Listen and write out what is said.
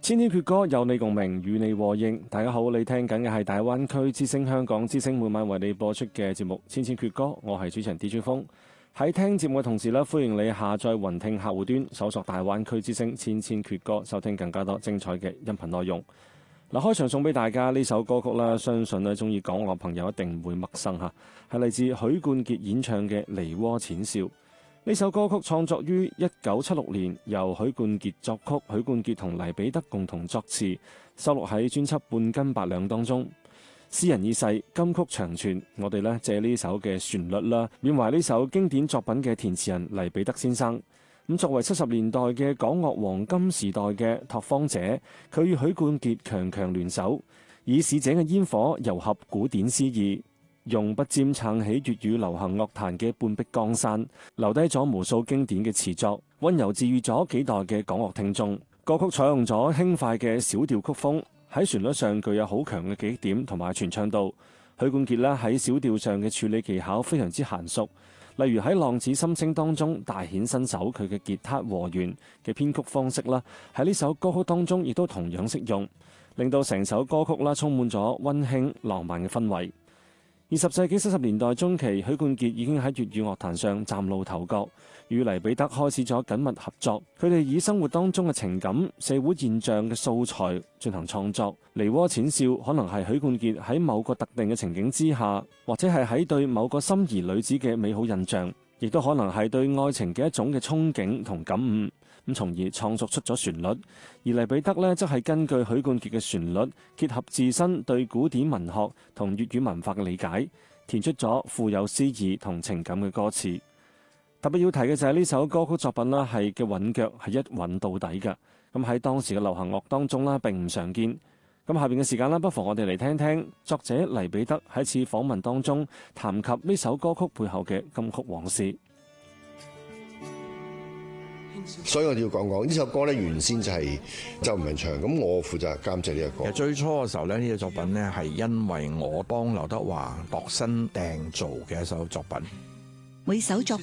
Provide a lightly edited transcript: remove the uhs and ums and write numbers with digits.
千千闕歌有你共鳴，與你和應。大家好，你聽緊嘅係大灣區之聲香港之聲每晚為你播出嘅節目《千千闕歌》，我係主持人 DJ 風。喺聽節目嘅同時咧，歡迎你下載雲聽客戶端，搜索大灣區之聲千千闕歌，收聽更加多精彩嘅音頻內容。嗱，開場送俾大家呢首歌曲啦，相信咧中意港樂朋友一定唔會陌生嚇，係嚟自許冠傑演唱嘅《梨渦淺笑》。呢首歌曲創作於1976年，由許冠傑作曲，許冠傑同黎彼得共同作詞，收錄喺專輯《半斤八兩》當中。詩人已逝，金曲長存，我哋咧借呢首嘅旋律啦，緬懷呢首經典作品嘅填詞人黎彼得先生。咁作為70年代嘅港樂黃金時代嘅拓荒者，佢與許冠傑強強聯手，以使者嘅煙火糅合古典詩意，用筆尖撐起粵語流行樂壇嘅半壁江山，留低咗無數經典嘅詞作，溫柔治癒咗幾代嘅港樂聽眾。歌曲採用咗輕快嘅小調曲風，喺旋律上具有好強嘅記憶點同埋傳唱度。許冠傑咧喺小調上嘅處理技巧非常之嫻熟，例如喺《浪子心聲》當中大顯身手，佢嘅吉他和弦嘅編曲方式啦，喺呢首歌曲當中亦都同樣適用，令到成首歌曲啦充滿咗溫馨浪漫嘅氛圍。20世紀70年代中期，許冠傑已經喺粵語樂壇上嶄露頭角，與黎彼得開始咗緊密合作。佢哋以生活當中嘅情感、社會現象嘅素材進行創作。梨渦淺笑可能係許冠傑喺某個特定嘅情景之下，或者係喺對某個心儀女子嘅美好印象，亦都可能係對愛情嘅一種嘅憧憬同感悟，咁從而創作出咗旋律。而黎彼得呢，則係根據許冠傑嘅旋律，結合自身對古典文學同粵語文化嘅理解，填出咗富有詩意同情感嘅歌詞。特別要提嘅就係呢首歌曲作品啦，係嘅韻腳係一韻到底嘅。咁喺當時嘅流行樂當中啦，並唔常見。咁下邊嘅時間啦，不妨我哋嚟聽聽作者黎彼得喺次訪問當中談及呢首歌曲背後嘅金曲往事。 所以我哋要講呢首歌咧，原先就係周文唱，咁我負責監製呢個歌。 其實最初嘅時候咧，呢個作品咧係因為我幫劉德華度身訂造嘅一首作品。 每首作